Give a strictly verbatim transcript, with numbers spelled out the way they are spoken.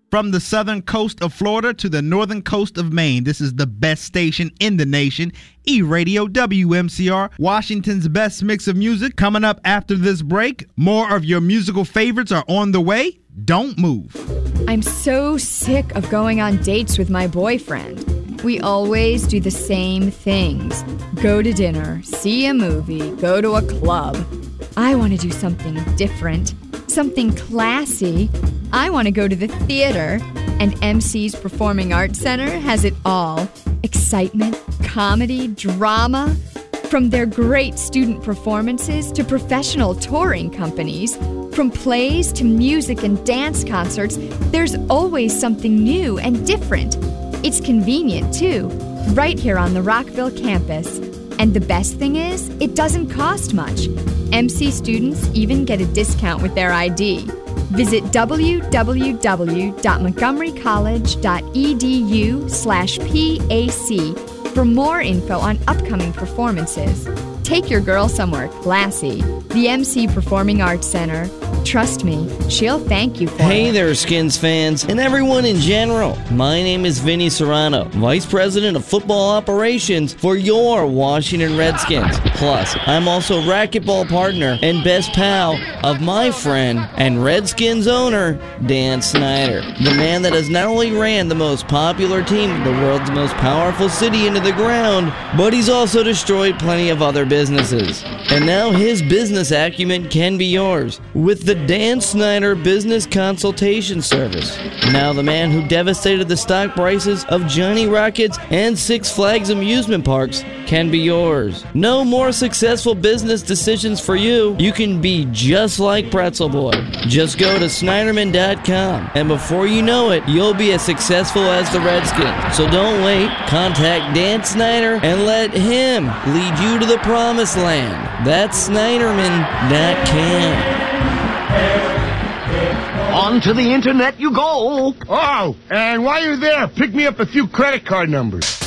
From the southern coast of Florida to the northern coast of Maine, this is the best station in the nation, E-Radio W M C R, Washington's best mix of music. Coming up after this break, more of your musical favorites are on the way. Don't move. I'm so sick of going on dates with my boyfriend. We always do the same things. Go to dinner, see a movie, go to a club. I want to do something different, something classy. I want to go to the theater, and M C's Performing Arts Center has it all. Excitement, comedy, drama. From their great student performances to professional touring companies, from plays to music and dance concerts, there's always something new and different. It's convenient, too, right here on the Rockville campus. And the best thing is, it doesn't cost much. M C students even get a discount with their I D. Visit w w w dot montgomery college dot e d u slash p a c for more info on upcoming performances. Take your girl somewhere classy. The M C Performing Arts Center. Trust me, she'll thank you for Hey it. there, Skins fans, and everyone in general. My name is Vinny Serrano, Vice President of Football Operations for your Washington Redskins. Plus, I'm also racquetball partner and best pal of my friend and Redskins owner, Dan Snyder. The man that has not only ran the most popular team in the world's most powerful city into the ground, but he's also destroyed plenty of other businesses. And now his business acumen can be yours with the Dan Snyder Business Consultation Service. Now the man who devastated the stock prices of Johnny Rockets and Six Flags amusement parks can be yours. No more successful business decisions for you. You can be just like Pretzel Boy. Just go to Snyderman dot com, and before you know it, you'll be as successful as the Redskins. So don't wait. Contact Dan Snyder and let him lead you to the promised land. That's Snyderman dot com. On to the internet you go. Oh, and while you're there, pick me up a few credit card numbers.